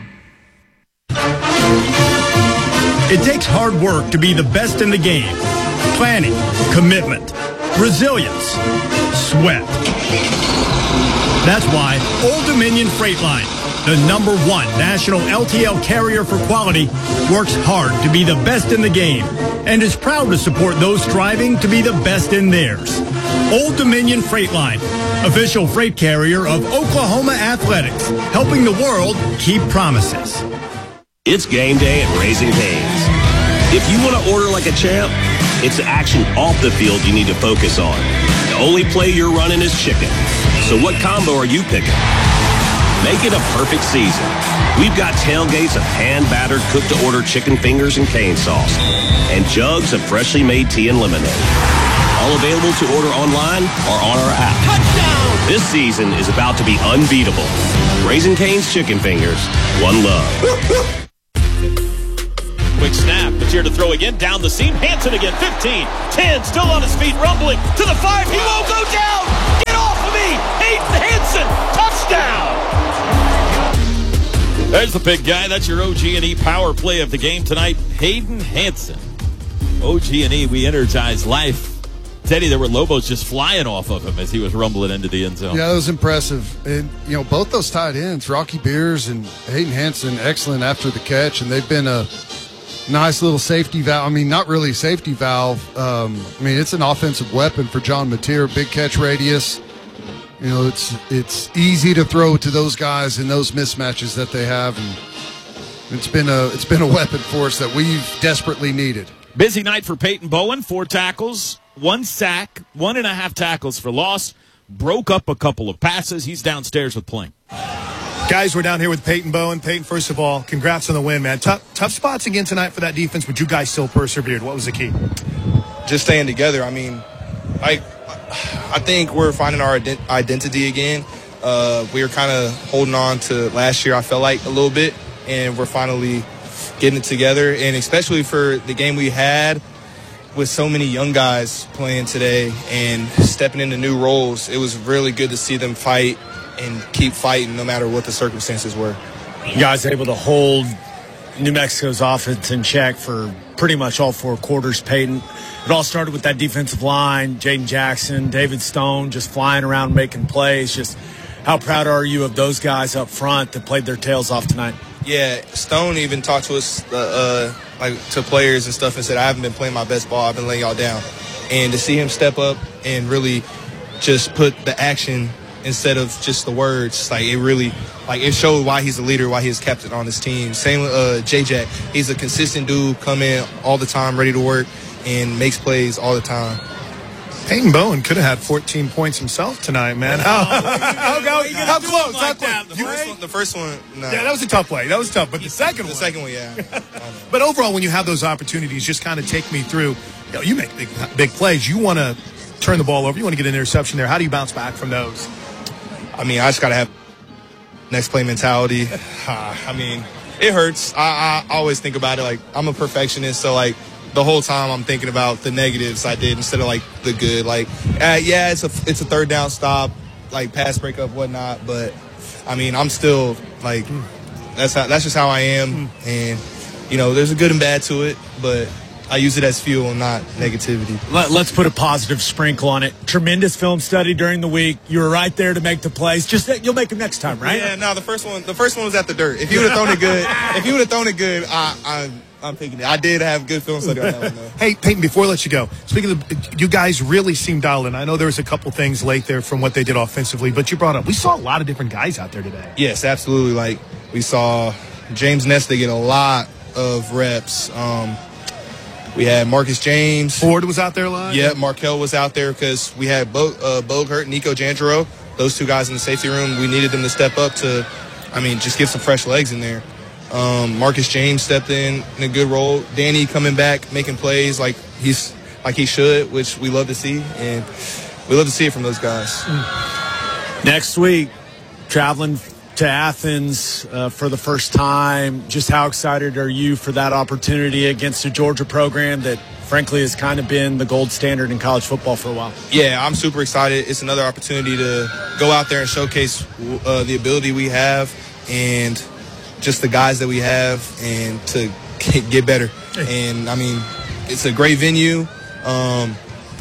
Q: It takes hard work to be the best in the game. Planning, commitment, resilience, sweat. That's why Old Dominion Freight Line, the number one national L T L carrier for quality, works hard to be the best in the game and is proud to support those striving to be the best in theirs. Old Dominion Freight Line, official freight carrier of Oklahoma Athletics, helping the world keep promises.
R: It's game day at Raising Cane's. If you want to order like a champ, it's the action off the field you need to focus on. The only play you're running is chicken. So what combo are you picking? Make it a perfect season. We've got tailgates of hand-battered, cooked-to-order chicken fingers and cane sauce, and jugs of freshly made tea and lemonade. All available to order online or on our app. Touchdown! This season is about to be unbeatable. Raising Cane's Chicken Fingers. One love.
A: Quick snap. It's here to throw again. Down the seam. Hansen again. fifteen. ten. Still on his feet. Rumbling. To the five. He won't go down. Get off of me. Hayden Hansen. Touchdown. There's the big guy. That's your O G and E power play of the game tonight. Hayden Hansen. O G and E, we energize life. Teddy, there were Lobos just flying off of him as he was rumbling into the end zone.
J: Yeah, that was impressive. And, you know, both those tight ends, Rocky Beers and Hayden Hansen, excellent after the catch. And they've been a nice little safety valve. I mean, not really safety valve. Um, I mean, it's an offensive weapon for John Mateer, big catch radius. You know, it's it's easy to throw to those guys in those mismatches that they have. And it's been a, it's been a weapon for us that we've desperately needed.
A: Busy night for Peyton Bowen. Four tackles. One sack, one and a half tackles for loss, broke up a couple of passes. He's downstairs with Pling.
S: Guys, we're down here with Peyton Bowen. Peyton, first of all, congrats on the win, man. Tough, tough spots again tonight for that defense, but you guys still persevered. What was the key?
C: Just staying together. I mean, like, I think we're finding our ident- identity again. Uh, we were kind of holding on to last year, I felt like, a little bit, and we're finally getting it together. And especially for the game we had, with so many young guys playing today and stepping into new roles, it was really good to see them fight and keep fighting no matter what the circumstances were.
K: You guys able to hold New Mexico's offense in check for pretty much all four quarters, Peyton. It all started with that defensive line, Jaden Jackson, David Stone, just flying around making plays. Just how proud are you of those guys up front that played their tails off tonight?
C: Yeah, Stone even talked to us, uh, uh, like to players and stuff, and said, I haven't been playing my best ball. I've been laying y'all down. And to see him step up and really just put the action instead of just the words, like it really, like it showed why he's a leader, why he's captain on this team. Same with uh, J-Jack. He's a consistent dude, come in all the time, ready to work, and makes plays all the time.
S: Peyton Bowen could have had fourteen points himself tonight, man. How, how, how, how close? How close?
C: The first one, the first one no.
S: Yeah, that was a tough play. That was tough. But the second
C: the
S: one.
C: The second one, yeah.
S: But overall, when you have those opportunities, just kind of take me through. You know, you make big, big plays. You want to turn the ball over. You want to get an interception there. How do you bounce back from those?
C: I mean, I just got to have next play mentality. I mean, it hurts. I, I always think about it like I'm a perfectionist, so like the whole time I'm thinking about the negatives I did instead of like the good. Like, uh, yeah, it's a it's a third down stop, like pass breakup, whatnot. But I mean, I'm still like that's how, that's just how I am, and you know, there's a good and bad to it, but I use it as fuel and not negativity.
K: Let, let's put a positive sprinkle on it. Tremendous film study during the week. You were right there to make the plays. Just you'll make them next time, right?
C: Yeah. No, the first one the first one was at the dirt. If you would have thrown it good, if you would have thrown it good, I. I I'm picking it. I did have good film study on that one, though.
S: Hey, Peyton, before I let you go, speaking of, you guys really seem dialed in. I know there was a couple things late there from what they did offensively, but you brought up, we saw a lot of different guys out there today.
C: Yes, absolutely. Like, we saw James Nesta get a lot of reps. Um, we had Marcus James.
S: Ford was out there a lot?
C: Yeah, Markel was out there because we had Bo, uh, Bogert, Nico Jandro, those two guys in the safety room. We needed them to step up to, I mean, just get some fresh legs in there. Um, Marcus James stepped in in a good role. Danny coming back, making plays like he's like he should, which we love to see, and we love to see it from those guys.
K: Next week, traveling to Athens uh, for the first time. Just how excited are you for that opportunity against a Georgia program that, frankly, has kind of been the gold standard in college football for a while?
C: Yeah, I'm super excited. It's another opportunity to go out there and showcase uh, the ability we have and just the guys that we have, and to get better. And I mean, it's a great venue, um,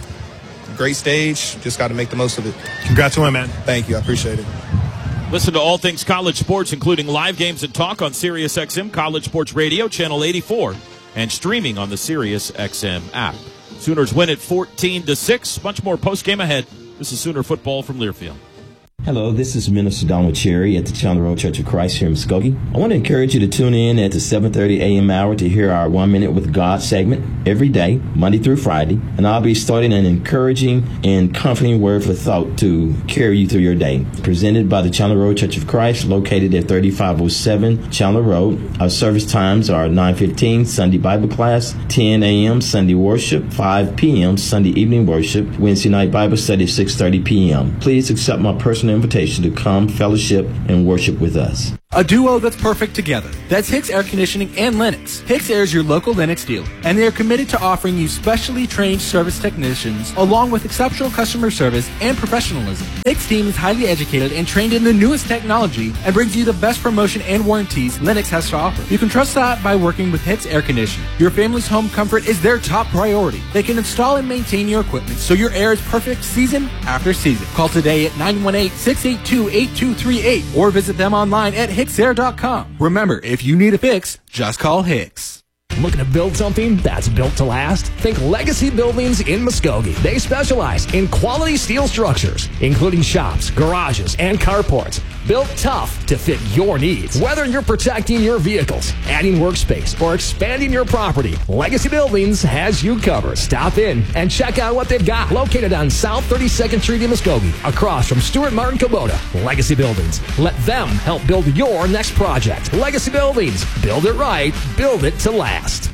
C: great stage. Just got to make the most of it.
S: Congrats on it, man.
C: Thank you. I appreciate it.
A: Listen to all things college sports, including live games and talk on SiriusXM College Sports Radio, channel eighty-four, and streaming on the SiriusXM app. Sooners win at fourteen to six. Much more post game ahead. This is Sooner football from Learfield.
D: Hello, this is Minister Donald Cherry at the Chandler Road Church of Christ here in Muskogee. I want to encourage you to tune in at the seven thirty a.m. hour to hear our One Minute with God segment every day, Monday through Friday. And I'll be starting an encouraging and comforting word for thought to carry you through your day. Presented by the Chandler Road Church of Christ, located at thirty-five oh seven Chandler Road. Our service times are nine fifteen Sunday Bible class, ten a.m. Sunday worship, five p.m. Sunday evening worship, Wednesday night Bible study, six thirty p.m. Please accept my personal invitation to come fellowship and worship with us.
T: A duo that's perfect together. That's Hicks Air Conditioning and Lennox. Hicks Air is your local Lennox dealer, and they are committed to offering you specially trained service technicians along with exceptional customer service and professionalism. Hicks team is highly educated and trained in the newest technology and brings you the best promotion and warranties Lennox has to offer. You can trust that by working with Hicks Air Conditioning. Your family's home comfort is their top priority. They can install and maintain your equipment so your air is perfect season after season. Call today at nine one eight, six eight two, eight two three eight or visit them online at hicks air dot com. Remember, if you need a fix, just call Hicks.
U: Looking to build something that's built to last? Think Legacy Buildings in Muskogee. They specialize in quality steel structures, including shops, garages, and carports. Built tough to fit your needs. Whether you're protecting your vehicles, adding workspace, or expanding your property, Legacy Buildings has you covered. Stop in and check out what they've got. Located on South thirty-second Street in Muskogee, across from Stuart Martin Kubota. Legacy Buildings. Let them help build your next project. Legacy Buildings. Build it right. Build it to last.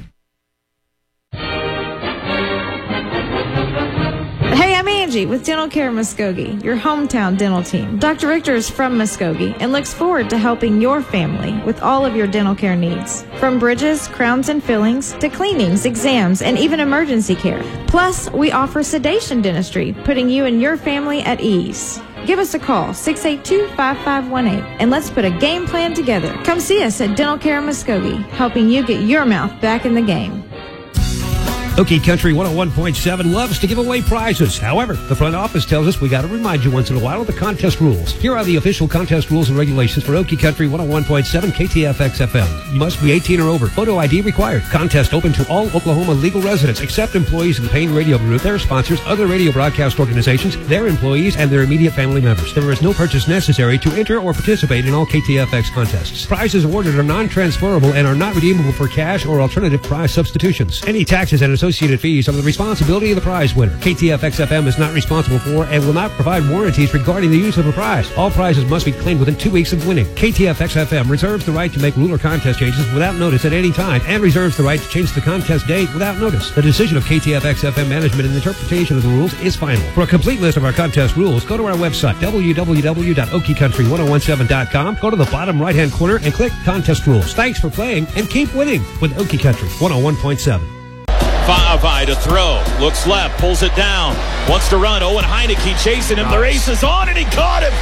V: Hey, I'm Angie with Dental Care Muskogee, your hometown dental team. Doctor Richter is from Muskogee and looks forward to helping your family with all of your dental care needs. From bridges, crowns and fillings, to cleanings, exams, and even emergency care. Plus, we offer sedation dentistry, putting you and your family at ease. Give us a call, six eight two, five five one eight, and let's put a game plan together. Come see us at Dental Care Muskogee, helping you get your mouth back in the game.
W: Okie Country one oh one point seven loves to give away prizes. However, the front office tells us we got to remind you once in a while of the contest rules. Here are the official contest rules and regulations for Okie Country one oh one point seven K T F X F M. You must be eighteen or over. Photo I D required. Contest open to all Oklahoma legal residents except employees of the Payne Radio Group, their sponsors, other radio broadcast organizations, their employees, and their immediate family members. There is no purchase necessary to enter or participate in all K T F X contests. Prizes awarded are non-transferable and are not redeemable for cash or alternative prize substitutions. Any taxes and associated fees are the responsibility of the prize winner. K T F X F M is not responsible for and will not provide warranties regarding the use of a prize. All prizes must be claimed within two weeks of winning. K T F X F M reserves the right to make rule or contest changes without notice at any time and reserves the right to change the contest date without notice. The decision of K T F X F M management and interpretation of the rules is final. For a complete list of our contest rules, go to our website, w w w dot okie country ten seventeen dot com. Go to the bottom right-hand corner and click Contest Rules. Thanks for playing and keep winning with Okie Country one oh one point seven.
A: Faavai to throw. Looks left. Pulls it down. Wants to run. Owen Heineke chasing him. The race is on, and he caught him.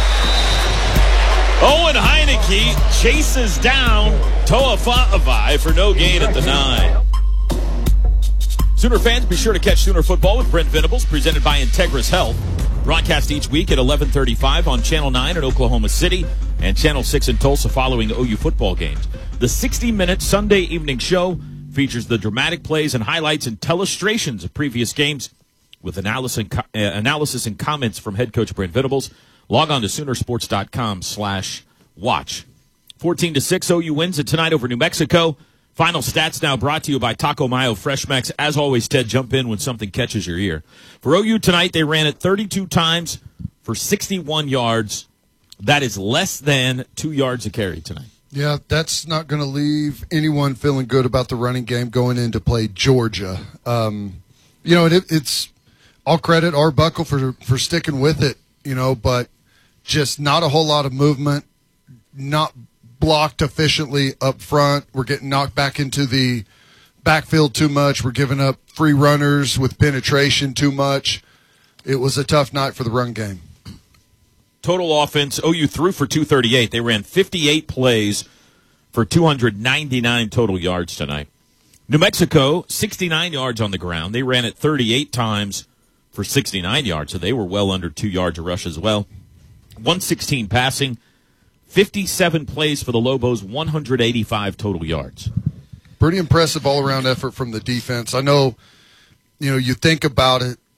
A: Owen Heineke chases down Toa Faavai for no gain at the nine. Sooner fans, be sure to catch Sooner football with Brent Venables, presented by Integris Health. Broadcast each week at eleven thirty-five on Channel nine in Oklahoma City and Channel six in Tulsa following O U football games. The sixty-minute Sunday evening show features the dramatic plays and highlights and telestrations of previous games with analysis and, co- uh, analysis and comments from head coach Brent Venables. Log on to Soonersports.com slash watch. fourteen to six, O U wins it tonight over New Mexico. Final stats now brought to you by Taco Mayo Fresh Max. As always, Ted, jump in when something catches your ear. For O U tonight, they ran it thirty-two times for sixty-one yards. That is less than two yards a carry tonight.
J: Yeah, that's not going to leave anyone feeling good about the running game going in to play Georgia. Um, you know, it, it's all credit Arbuckle for for sticking with it, you know, but just not a whole lot of movement, not blocked efficiently up front. We're getting knocked back into the backfield too much. We're giving up free runners with penetration too much. It was a tough night for the run game.
A: Total offense, O U threw for two thirty-eight. They ran fifty-eight plays for two hundred ninety-nine total yards tonight. New Mexico, sixty-nine yards on the ground. They ran it thirty-eight times for sixty-nine yards, so they were well under two yards a rush as well. one sixteen passing, fifty-seven plays for the Lobos, one hundred eighty-five total yards.
J: Pretty impressive all-around effort from the defense. I know, you know, you think about it,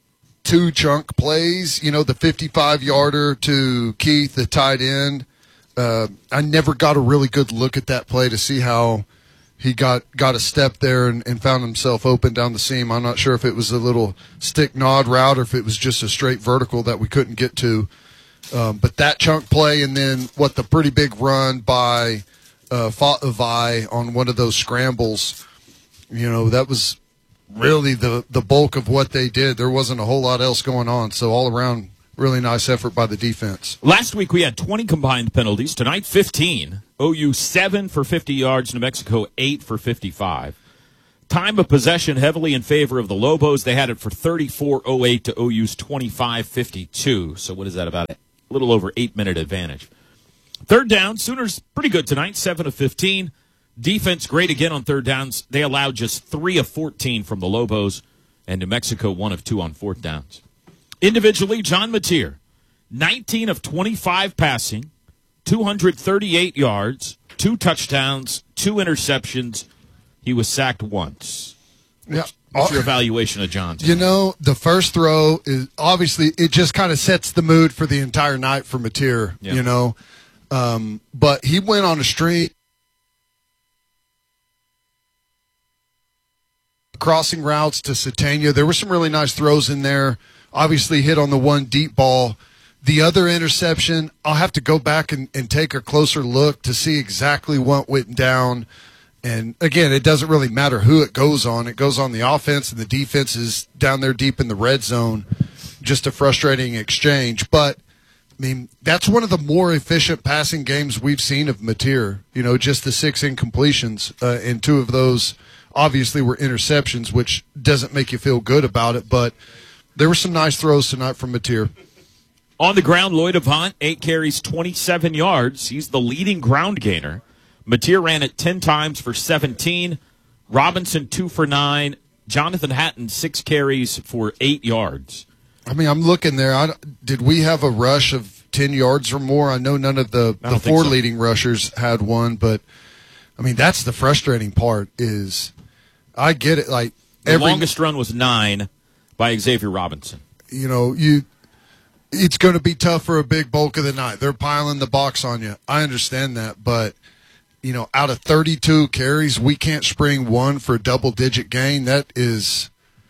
J: two chunk plays, you know, the fifty-five-yarder to Keith, the tight end. Uh, I never got a really good look at that play to see how he got, got a step there and, and found himself open down the seam. I'm not sure if it was a little stick nod route or if it was just a straight vertical that we couldn't get to. Um, but that chunk play and then what the pretty big run by uh, Fatavai on one of those scrambles, you know, that was really the, the bulk of what they did. There wasn't a whole lot else going on. So all around, really nice effort by the defense.
A: Last week we had twenty combined penalties. Tonight, fifteen. O U seven for fifty yards. New Mexico eight for fifty-five. Time of possession heavily in favor of the Lobos. They had it for thirty-four oh eight to O U's twenty-five fifty-two. So what is that, about a little over eight-minute advantage. Third down, Sooners pretty good tonight, seven of fifteen. Defense great again on third downs. They allowed just three of fourteen from the Lobos, and New Mexico one of two on fourth downs. Individually, John Mateer, nineteen of twenty-five passing, two hundred thirty-eight yards, two touchdowns, two interceptions. He was sacked once.
J: Yeah.
A: What's your evaluation of John?
J: You know, the first throw is obviously it just kind of sets the mood for the entire night for Mateer, yeah. you know. Um, but he went on a streak. Crossing routes to Satania. There were some really nice throws in there. Obviously hit on the one deep ball. The other interception, I'll have to go back and, and take a closer look to see exactly what went down. And, again, it doesn't really matter who it goes on. It goes on the offense, and the defense is down there deep in the red zone. Just a frustrating exchange. But, I mean, that's one of the more efficient passing games we've seen of Mateer. You know, just the six incompletions, uh, and two of those obviously were interceptions, which doesn't make you feel good about it. But there were some nice throws tonight from Mateer.
A: On the ground, Lloyd Avant, eight carries, twenty-seven yards. He's the leading ground gainer. Mateer ran it ten times for seventeen. Robinson, two for nine. Jonathan Hatton, six carries for eight yards.
J: I mean, I'm looking there. I, did we have a rush of ten yards or more? I know none of the, the four so. leading rushers had one, but, I mean, that's the frustrating part is I get it. Like
A: The
J: every,
A: longest run was nine by Xavier Robinson.
J: You know, you it's going to be tough for a big bulk of the night. They're piling the box on you. I understand that, but you know, out of thirty-two carries, we can't spring one for a double-digit gain. That is,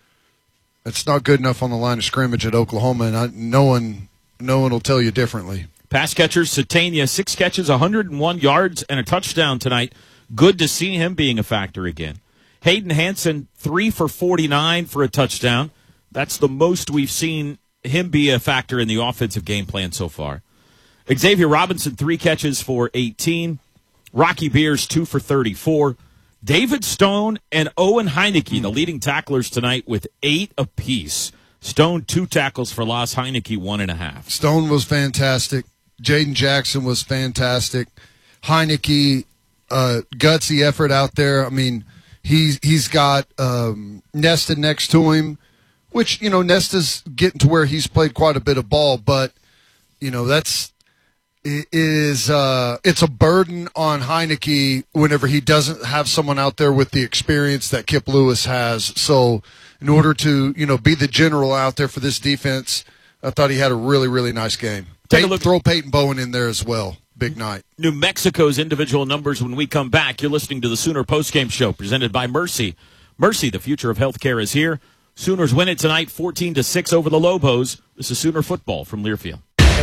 J: that's not good enough on the line of scrimmage at Oklahoma, and I, no one, no one will tell you differently.
A: Pass catchers, Satania, six catches, one hundred one yards, and a touchdown tonight. Good to see him being a factor again. Hayden Hansen, three for forty-nine for a touchdown. That's the most we've seen him be a factor in the offensive game plan so far. Xavier Robinson, three catches for eighteen. Rocky Beers, two for thirty-four. David Stone and Owen Heineke, the leading tacklers tonight, with eight apiece. Stone, two tackles for loss. Heineke, one and a half.
J: Stone was fantastic. Jaden Jackson was fantastic. Heineke, uh, gutsy effort out there. I mean, he's he's got um, Nesta next to him, which, you know, Nesta's getting to where he's played quite a bit of ball, but, you know, that's it is uh, it's a burden on Heineke whenever he doesn't have someone out there with the experience that Kip Lewis has. So in order to, you know, be the general out there for this defense, I thought he had a really, really nice game.
A: Take
J: Peyton,
A: a look.
J: Throw Peyton Bowen in there as well. Big night.
A: New Mexico's individual numbers when we come back. You're listening to the Sooner Postgame Show presented by Mercy. Mercy, the future of healthcare is here. Sooners win it tonight, fourteen to six over the Lobos. This is Sooner football from Learfield.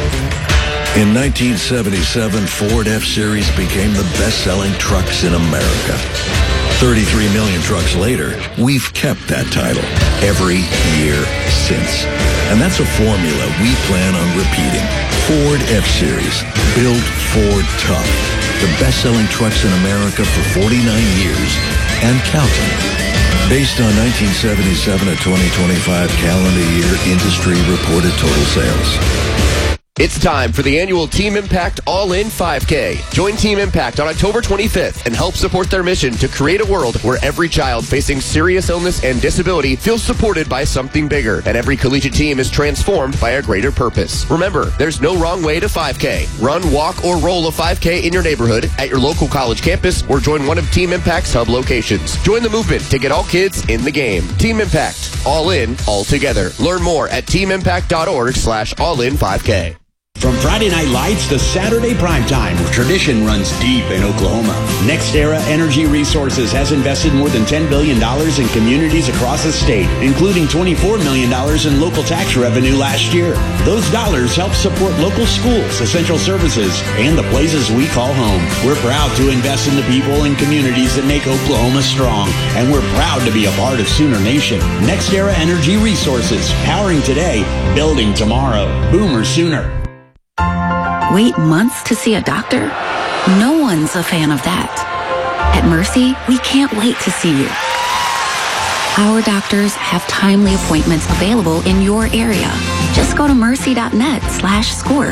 B: In nineteen seventy-seven, Ford F-Series became the best-selling trucks in America. thirty-three million trucks later, we've kept that title every year since. And that's a formula we plan on repeating. Ford F-Series, built Ford tough. The best-selling trucks in America for forty-nine years and counting. Based on nineteen seventy-seven to twenty twenty-five calendar year industry reported total sales.
E: It's time for the annual Team Impact All-In five K. Join Team Impact on October twenty-fifth and help support their mission to create a world where every child facing serious illness and disability feels supported by something bigger, and every collegiate team is transformed by a greater purpose. Remember, there's no wrong way to five K. Run, walk, or roll a five K in your neighborhood, at your local college campus, or join one of Team Impact's hub locations. Join the movement to get all kids in the game. Team Impact. All in, all together. Learn more at teamimpact.org slash all-in 5K.
H: From Friday Night Lights to Saturday Primetime, tradition runs deep in Oklahoma. NextEra Energy Resources has invested more than ten billion dollars in communities across the state, including twenty-four million dollars in local tax revenue last year. Those dollars help support local schools, essential services, and the places we call home. We're proud to invest in the people and communities that make Oklahoma strong, and we're proud to be a part of Sooner Nation. NextEra Energy Resources, powering today, building tomorrow. Boomer Sooner.
I: Wait months to see a doctor? No one's a fan of that. At Mercy, we can't wait to see you. Our doctors have timely appointments available in your area. Just go to mercy dot net slash score